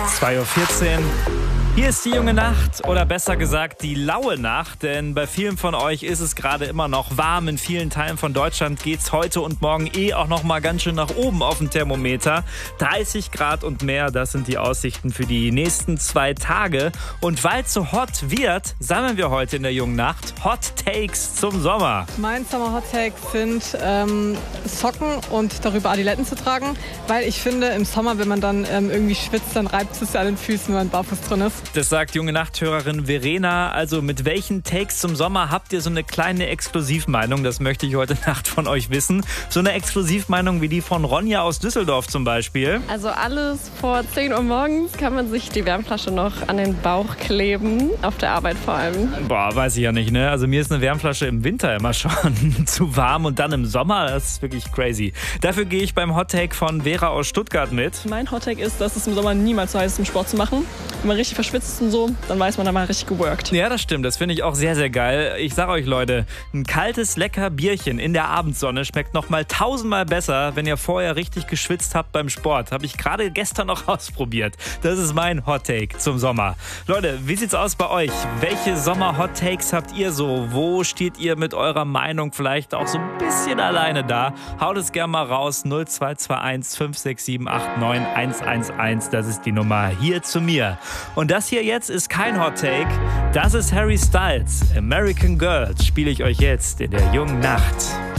2:14 Uhr. Hier ist die junge Nacht oder besser gesagt die laue Nacht, denn bei vielen von euch ist es gerade immer noch warm. In vielen Teilen von Deutschland geht's heute und morgen auch noch mal ganz schön nach oben auf dem Thermometer. 30 Grad und mehr, das sind die Aussichten für die nächsten 2 Tage. Und weil es so hot wird, sammeln wir heute in der jungen Nacht Hot Takes zum Sommer. Mein Summer Hot Take sind Socken und darüber Adiletten zu tragen, weil ich finde, im Sommer, wenn man dann irgendwie schwitzt, dann reibt es an den Füßen, wenn man barfuß drin ist. Das sagt junge Nachthörerin Verena. Also mit welchen Takes zum Sommer habt ihr so eine kleine Exklusivmeinung? Das möchte ich heute Nacht von euch wissen. So eine Exklusivmeinung wie die von Ronja aus Düsseldorf zum Beispiel. Also alles vor 10 Uhr morgens kann man sich die Wärmflasche noch an den Bauch kleben, auf der Arbeit vor allem. Boah, weiß ich ja nicht, ne? Also mir ist eine Wärmflasche im Winter immer schon zu warm und dann im Sommer, das ist wirklich crazy. Dafür gehe ich beim Hot Take von Vera aus Stuttgart mit. Mein Hot Take ist, dass es im Sommer niemals so heiß ist, um Sport zu machen. Wenn man richtig verschwitzt und so, dann weiß man, da mal richtig geworkt. Ja, das stimmt. Das finde ich auch sehr, sehr geil. Ich sage euch, Leute, ein kaltes, lecker Bierchen in der Abendsonne schmeckt noch mal 1000-mal besser, wenn ihr vorher richtig geschwitzt habt beim Sport. Habe ich gerade gestern noch ausprobiert. Das ist mein Hot Take zum Sommer. Leute, wie sieht's aus bei euch? Welche Sommer-Hot Takes habt ihr so? Wo steht ihr mit eurer Meinung vielleicht auch so ein bisschen alleine da? Haut es gerne mal raus. 0221 567 89 111. Das ist die Nummer hier zu mir. Und das hier jetzt ist kein Hot Take. Das ist Harry Styles. American Girls spiele ich euch jetzt in der jungen Nacht.